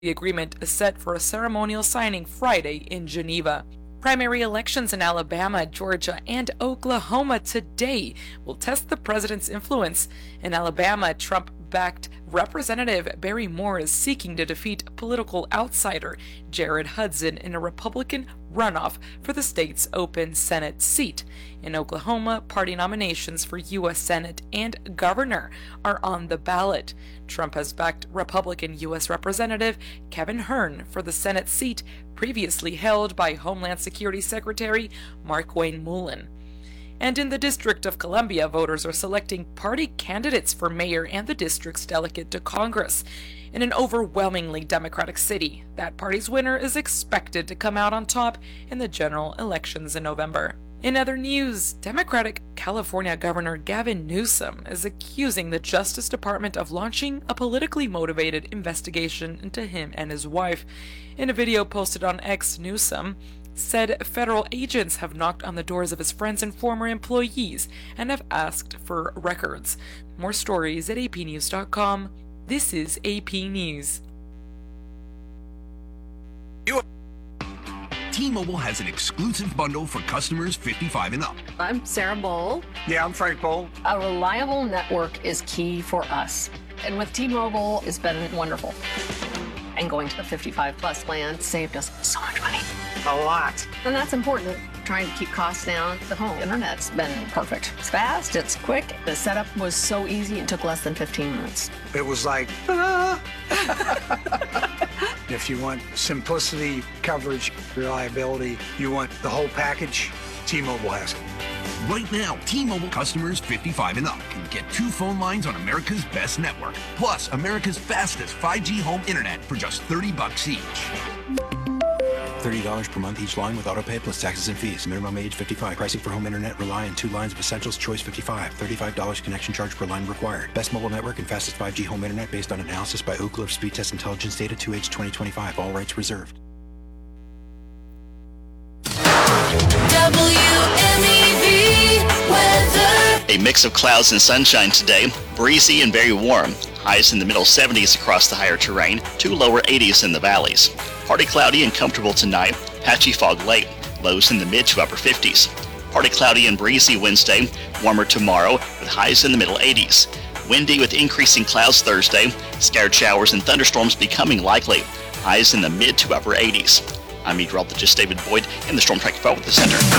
The agreement is set for a ceremonial signing Friday in Geneva. Primary elections in Alabama, Georgia, and Oklahoma today will test the president's influence. In Alabama, Trump-backed Representative Barry Moore is seeking to defeat political outsider Jared Hudson in a Republican runoff for the state's open Senate seat. In Oklahoma, party nominations for U.S. Senate and governor are on the ballot. Trump has backed Republican U.S. Representative Kevin Hern for the Senate seat previously held by Homeland Security Secretary Markwayne Mullin. And in the District of Columbia, voters are selecting party candidates for mayor and the district's delegate to Congress. In an overwhelmingly Democratic city, that party's winner is expected to come out on top in the general elections in November. In other news, Democratic California Governor Gavin Newsom is accusing the Justice Department of launching a politically motivated investigation into him and his wife. In a video posted on X, Newsom said federal agents have knocked on the doors of his friends and former employees and have asked for records. More stories at apnews.com. This is AP News. T-Mobile has an exclusive bundle for customers 55 and up. I'm Sarah Bowl. Yeah, I'm Frank Bowl. A reliable network is key for us. And with T-Mobile, it's been wonderful. And going to the 55 plus plan saved us so much money. A lot. And that's important. Trying to keep costs down. The home internet's been perfect. It's fast, it's quick. The setup was so easy, it took less than 15 minutes. It was like, If you want simplicity, coverage, reliability, you want the whole package, T-Mobile has it. Right now, T-Mobile customers 55 and up can get 2 phone lines on America's best network, plus America's fastest 5G home internet for just $30 each. $30 per month each line with autopay plus taxes and fees. Minimum age 55. Pricing for home internet rely on 2 lines of essentials. Choice 55. $35 connection charge per line required. Best mobile network and fastest 5G home internet based on analysis by Ookla of Speed Test Intelligence data 2H 2025. All rights reserved. WMEV weather. A mix of clouds and sunshine today. Breezy and very warm. Highs in the middle 70s across the higher terrain to lower 80s in the valleys. Partly cloudy and comfortable tonight. Patchy fog late. Lows in the mid to upper 50s. Partly cloudy and breezy Wednesday. Warmer tomorrow with highs in the middle 80s. Windy with increasing clouds Thursday. Scattered showers and thunderstorms becoming likely. Highs in the mid to upper 80s. I'm meteorologist David Boyd in the Storm Track 12 at the center.